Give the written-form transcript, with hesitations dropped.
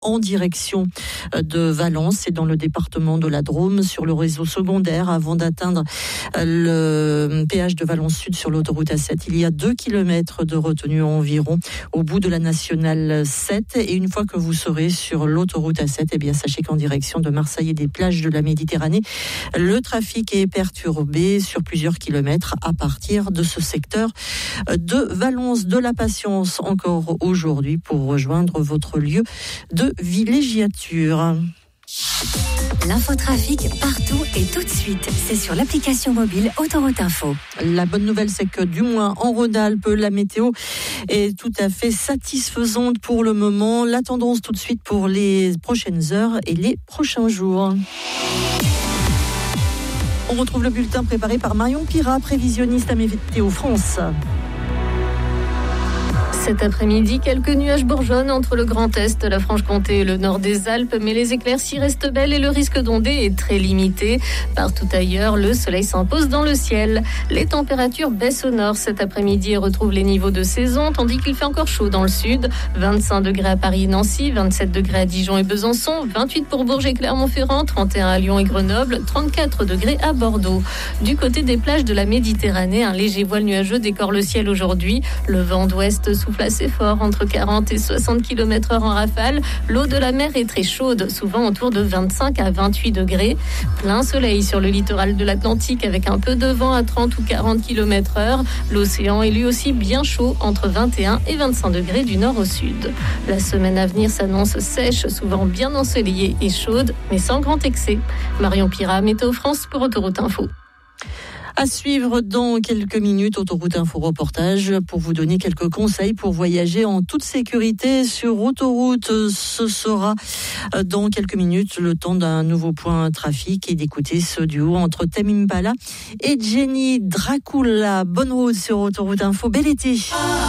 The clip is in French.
en direction de Valence et dans le département de la Drôme sur le réseau secondaire avant d'atteindre le péage de Valence Sud sur l'autoroute A7. Il y a 2 km de retenue environ au bout de la nationale 7 et une fois que vous serez sur l'autoroute A7, eh bien sachez qu'en direction de Marseille et des plages de la Méditerranée, le trafic est perturbé sur plusieurs kilomètres à partir de ce secteur de Valence. De la patience encore aujourd'hui pour rejoindre votre lieu de villégiature. L'infotrafic partout et tout de suite. C'est sur l'application mobile Autoroute Info. La bonne nouvelle, c'est que du moins en Rhône-Alpes, la météo est tout à fait satisfaisante pour le moment. La tendance tout de suite pour les prochaines heures et les prochains jours. On retrouve le bulletin préparé par Marion Pirat, prévisionniste à Météo France. Cet après-midi, quelques nuages bourgeonnent entre le Grand Est, la Franche-Comté et le nord des Alpes, mais les éclaircies restent belles et le risque d'ondée est très limité. Partout ailleurs, le soleil s'impose dans le ciel. Les températures baissent au nord cet après-midi et retrouvent les niveaux de saison, tandis qu'il fait encore chaud dans le sud. 25 degrés à Paris et Nancy, 27 degrés à Dijon et Besançon, 28 pour Bourges et Clermont-Ferrand, 31 à Lyon et Grenoble, 34 degrés à Bordeaux. Du côté des plages de la Méditerranée, un léger voile nuageux décore le ciel aujourd'hui. Le vent d'ouest souffle assez fort, entre 40 et 60 km/h en rafale. L'eau de la mer est très chaude, souvent autour de 25 à 28 degrés. Plein soleil sur le littoral de l'Atlantique avec un peu de vent à 30 ou 40 km/h. L'océan est lui aussi bien chaud, entre 21 et 25 degrés du nord au sud. La semaine à venir s'annonce sèche, souvent bien ensoleillée et chaude, mais sans grand excès. Marion Pirat, Météo France pour Autoroute Info. À suivre dans quelques minutes, Autoroute Info Reportage, pour vous donner quelques conseils pour voyager en toute sécurité sur autoroute. Ce sera dans quelques minutes le temps d'un nouveau point trafic et d'écouter ce duo entre Tame Impala et Jenny Dracula. Bonne route sur Autoroute Info. Bel été.